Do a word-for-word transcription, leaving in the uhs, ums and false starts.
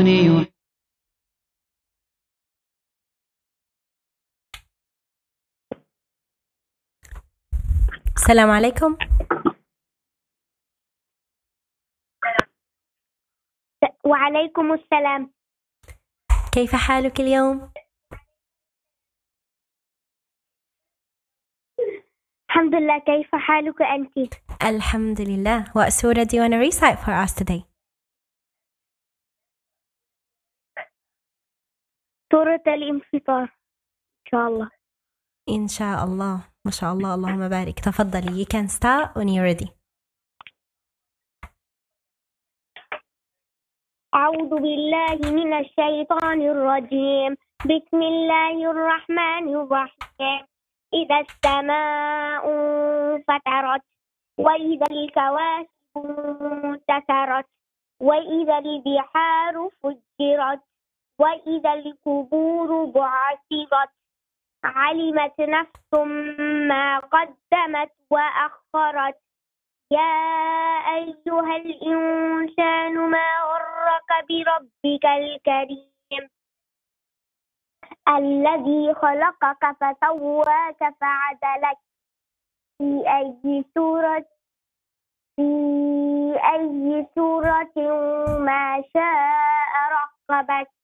يحب. السلام عليكم. وعليكم السلام. كيف حالك اليوم؟ الحمد لله. كيف حالك أنت؟ الحمد لله. What surah do you want to recite for us today? سورة الانفطار إن شاء الله. إن شاء الله. ما شاء الله. اللهم بارك. تفضلي. You can start when you're ready. أعوذ بالله من الشيطان الرجيم. بسم الله الرحمن الرحيم. إذا السماء انفطرت وإذا الكواكب انتثرت وإذا البحار فجرت وإذا القبور بعثرت علمت نفس ما قدمت وأخرت. يا أيها الإنسان ما غرك بربك الكريم الذي خلقك فسواك فعدلك في أي سورة في أي سورة ما شاء ركبك